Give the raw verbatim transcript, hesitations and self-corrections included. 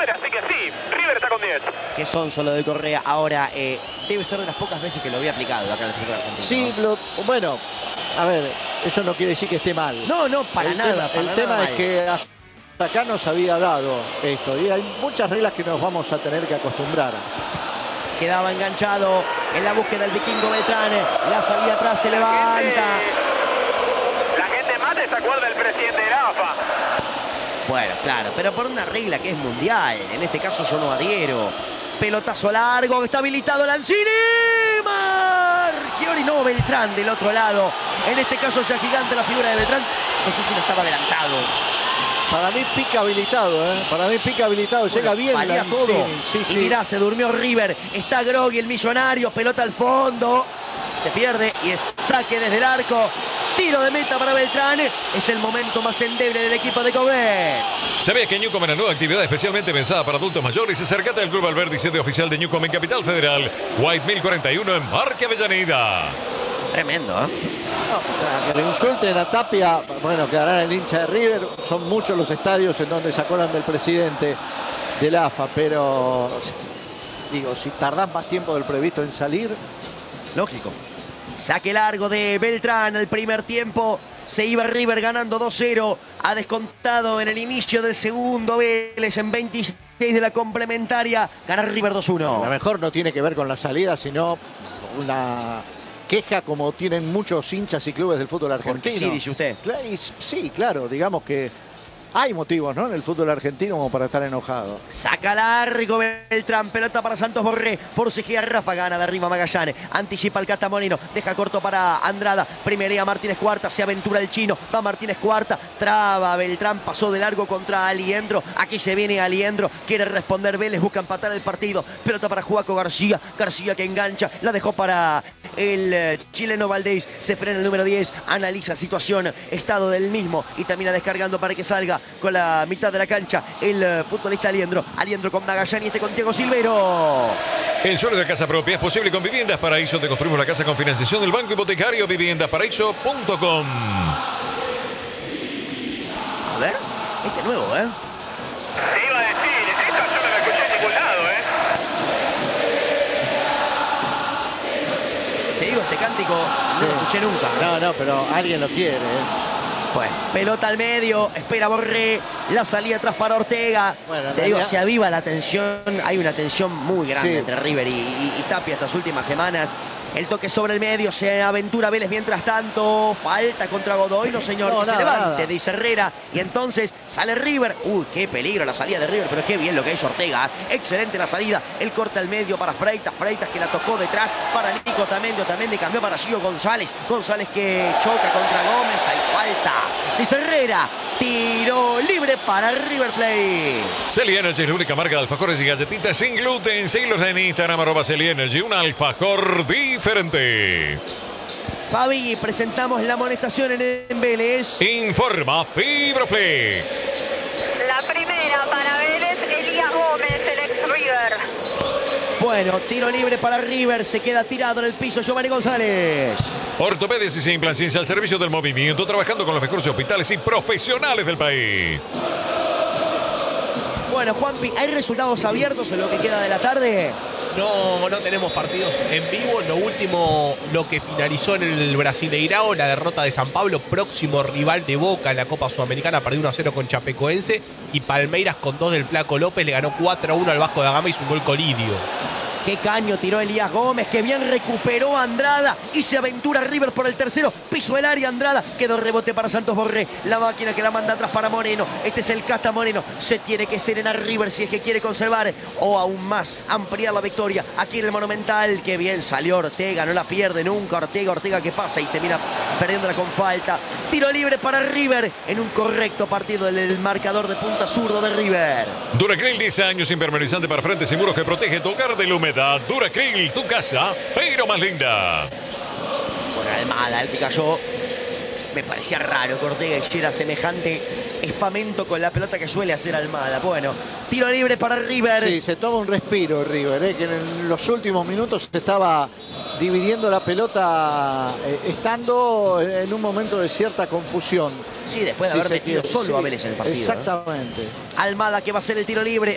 River, así que sí, River está con diez. Que son solo de Correa. Ahora, eh, debe ser de las pocas veces que lo había aplicado acá en el fútbol argentino. Sí, ¿no? lo, bueno, a ver, eso no quiere decir que esté mal. No, no, para el nada. Tema, para el nada tema mal. es que hasta acá nos había dado esto. Y hay muchas reglas que nos vamos a tener que acostumbrar. Quedaba enganchado en la búsqueda del vikingo Beltrán. La salida atrás se levanta. La gente mate se acuerda del presidente de la A F A. Bueno, claro, pero por una regla que es mundial. En este caso yo no adhiero. Pelotazo largo, está habilitado Lanzini. Marchiori, no, Beltrán del otro lado. En este caso ya gigante la figura de Beltrán. No sé si no estaba adelantado. Para mí pica habilitado, ¿eh? Para mí pica habilitado. Bueno, llega bien valía Lanzini. todo. Sí, sí. Y mirá, se durmió River. Está Grogui, el millonario. Pelota al fondo. Se pierde y es saque desde el arco. Tiro de meta para Beltrán. Es el momento más endeble del equipo de Covet. ¿Sabías que Newcom es una nueva actividad especialmente pensada para adultos mayores? Acércate al Club Alberdi, sede oficial de Newcom en Capital Federal. White mil cuarenta y uno en Parque Avellaneda. Tremendo, ¿eh? No, que le insulten a Tapia, bueno, quedará el hincha de River. Son muchos los estadios en donde se acuerdan del presidente del A F A, pero digo, si tardás más tiempo del previsto en salir. Lógico. Saque largo de Beltrán al primer tiempo. Se iba River ganando dos cero. Ha descontado en el inicio del segundo Vélez en veintiséis de la complementaria. Gana River dos uno. A lo mejor no tiene que ver con la salida, sino una queja como tienen muchos hinchas y clubes del fútbol argentino. Porque sí, dice usted. Sí, claro, digamos que hay motivos, ¿no?, en el fútbol argentino como para estar enojado. Saca largo Beltrán, pelota para Santos Borré, forcejea Rafa, gana de arriba Magallanes, anticipa el Cata Moreno, deja corto para Andrada, primerea Martínez Cuarta, se aventura el chino, va Martínez Cuarta, traba Beltrán, pasó de largo contra Aliendro, aquí se viene Aliendro, quiere responder Vélez, busca empatar el partido, pelota para Juaco García, García que engancha, la dejó para el eh, chileno Valdés, se frena el número diez, analiza situación, estado del mismo y termina descargando para que salga con la mitad de la cancha el uh, futbolista Aliendro. Aliendro con Magallanes y este con Diego Silvero. El sueño de casa propia es posible con Viviendas Paraíso. Te construimos la casa con financiación del Banco Hipotecario viviendas paraíso punto com. A ver, este nuevo, ¿eh? Te iba a decir, esta yo no la escuché en ningún lado, ¿eh? Te digo, este cántico no Sí. lo escuché nunca. No, no, pero alguien lo quiere, ¿eh? Bueno, pelota al medio, espera Borré, la salida atrás para Ortega. Bueno, en Te digo, realidad- se aviva la tensión, hay una tensión muy grande Sí. entre River y, y- y Tapia estas últimas semanas. El toque sobre el medio, se aventura Vélez mientras tanto. Falta contra Godoy, no señor, No, que se nada, levante, nada. dice Herrera. Y entonces sale River. Uy, qué peligro la salida de River, pero qué bien lo que hizo Ortega. Excelente la salida. El corte al medio para Freitas. Freitas que la tocó detrás para Nico Tamendi. Tamendi cambió para Gio González. González que choca contra Gómez. Hay falta. Dice Herrera. Tiro libre para River Plate. Celi Energy es la única marca de alfajores y galletitas sin gluten. Síguelos en Instagram, arroba Celi Energy, un alfajor diferente. Fabi, presentamos la amonestación en Vélez. Informa Fibroflex. La primera para Vélez, Elías Gómez, el ex River. Bueno, tiro libre para River. Se queda tirado en el piso Giovanni González. Ortopedia y Implant al servicio del movimiento, trabajando con los mejores hospitales y profesionales del país. Bueno, Juanpi, ¿hay resultados abiertos en lo que queda de la tarde? No, no tenemos partidos en vivo. Lo último, lo que finalizó en el Brasileirao, la derrota de San Pablo, próximo rival de Boca en la Copa Sudamericana, perdió uno a cero con Chapecoense. Y Palmeiras, con dos del Flaco López, le ganó cuatro a uno al Vasco da Gama y hizo un gol Colidio. Qué caño tiró Elías Gómez, que bien recuperó a Andrada y se aventura River por el tercero. Piso el área Andrada, quedó rebote para Santos Borré. La máquina que la manda atrás para Moreno. Este es el Casta Moreno. Se tiene que serenar River si es que quiere conservar o aún más ampliar la victoria aquí en el Monumental. Qué bien salió Ortega, no la pierde nunca. Ortega, Ortega que pasa y termina perdiéndola con falta. Tiro libre para River en un correcto partido del marcador de punta zurdo de River. Duracryl, diez años impermeabilizante para frentes y muros que protege tu hogar de la humedad. Duracryl, tu casa, pero más linda. Bueno, Almada, el que cayó. Me parecía raro que Ortega hiciera semejante espamento con la pelota que suele hacer Almada. Bueno, tiro libre para River. Sí, se toma un respiro River, ¿eh? Que en los últimos minutos se estaba dividiendo la pelota, eh, estando en un momento de cierta confusión. Sí, después de Sí, haber se metido quedó, solo sí, a Vélez en el partido. Exactamente. ¿Eh? Almada que va a ser el tiro libre.